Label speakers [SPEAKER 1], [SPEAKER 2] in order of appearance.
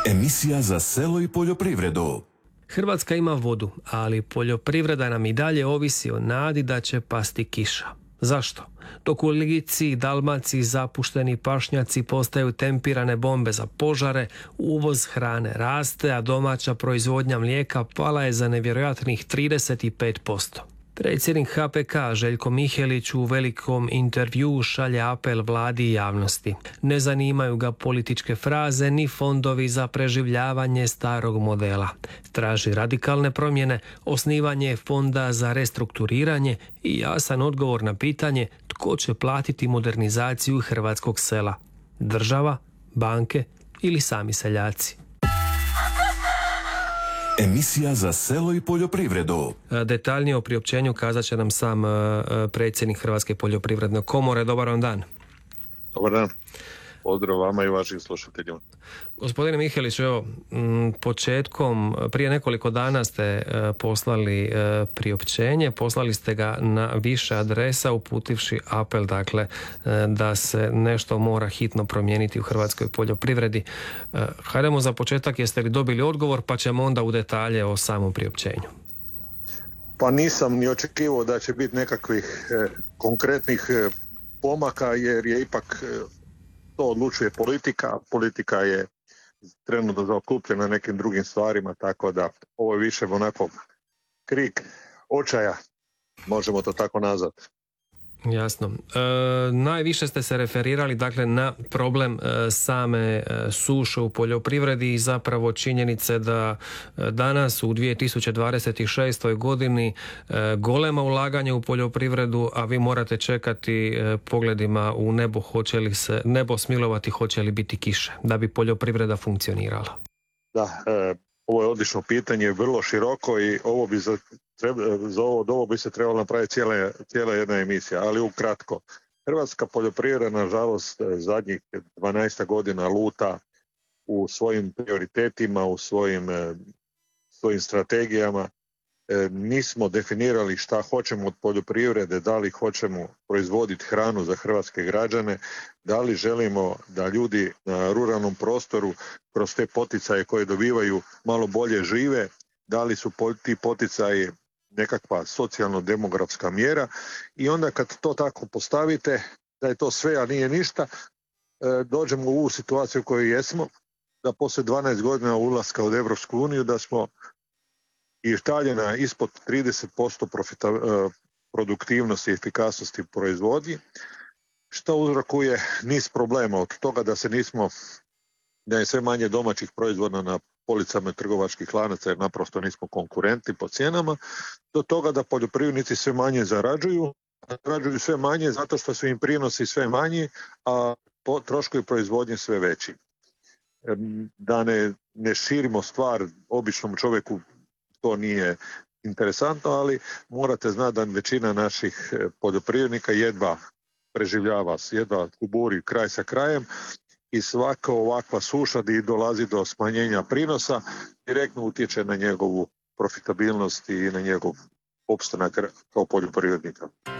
[SPEAKER 1] Emisija za selo i poljoprivredu.
[SPEAKER 2] Hrvatska ima vodu, ali poljoprivreda nam i dalje ovisi o nadi da će pasti kiša. Zašto? Dok u Lici i Dalmaciji zapušteni pašnjaci postaju tempirane bombe za požare, uvoz hrane raste, a domaća proizvodnja mlijeka pala je za nevjerojatnih 35%. Predsjednik HPK Željko Mihelić u velikom intervjuu šalje apel vladi i javnosti. Ne zanimaju ga političke fraze ni fondovi za preživljavanje starog modela. Traži radikalne promjene, osnivanje fonda za restrukturiranje i jasan odgovor na pitanje tko će platiti modernizaciju hrvatskog sela. Država, banke ili sami seljaci.
[SPEAKER 1] Emisija za selo i poljoprivredu.
[SPEAKER 2] Detaljnije o priopćenju kazat će nam sam predsjednik Hrvatske poljoprivredne komore. Dobar vam dan.
[SPEAKER 3] Dobar dan. Pozdrav vama i vašim slušateljima.
[SPEAKER 2] Gospodine Mihelić, evo, prije nekoliko dana ste poslali priopćenje, poslali ste ga na više adresa uputivši apel, dakle, da se nešto mora hitno promijeniti u hrvatskoj poljoprivredi. Hajdemo za početak, jeste li dobili odgovor, pa ćemo onda u detalje o samom priopćenju.
[SPEAKER 3] Pa nisam ni očekivao da će biti nekakvih konkretnih pomaka, jer je ipak to odlučuje politika. Politika je trenutno zaokupljena nekim drugim stvarima, tako da ovo je više onako krik očaja, možemo to tako nazvati.
[SPEAKER 2] Jasno. Najviše ste se referirali, dakle, na problem same suše u poljoprivredi i zapravo činjenice da danas u 2026. godini golema ulaganja u poljoprivredu, a vi morate čekati pogledima u nebo hoće li se nebo smilovati, hoće li biti kiše da bi poljoprivreda funkcionirala.
[SPEAKER 3] Da, ovo je odlično pitanje, vrlo široko i ovo bi ovo bi se trebalo napraviti cijela jedna emisija, ali ukratko. Hrvatska poljoprivreda, nažalost, zadnjih 12 godina luta u svojim prioritetima, u svojim strategijama. Nismo definirali šta hoćemo od poljoprivrede, da li hoćemo proizvoditi hranu za hrvatske građane, da li želimo da ljudi na ruralnom prostoru kroz te poticaje koje dobivaju malo bolje žive, da li su ti poticaji nekakva socijalno-demografska mjera, i onda kad to tako postavite, da je to sve, a nije ništa, dođemo u ovu situaciju u kojoj jesmo, da poslije 12 godina ulaska u Europsku uniju da smo i štaljena ispod 30% produktivnosti i efikasnosti proizvodnji, što uzrokuje niz problema, od toga da je sve manje domaćih proizvoda na policama trgovačkih lanaca jer naprosto nismo konkurentni po cijenama, do toga da poljoprivrednici sve manje zarađuju sve manje zato što su im prinosi sve manji, a troškovi proizvodnje sve veći. Da ne širimo stvar, običnom čovjeku to nije interesantno, ali morate znati da većina naših poljoprivrednika jedva preživljava, jedva kuburi kraj sa krajem, i svaka ovakva suša gdje dolazi do smanjenja prinosa direktno utječe na njegovu profitabilnost i na njegov opstanak kao poljoprivrednika.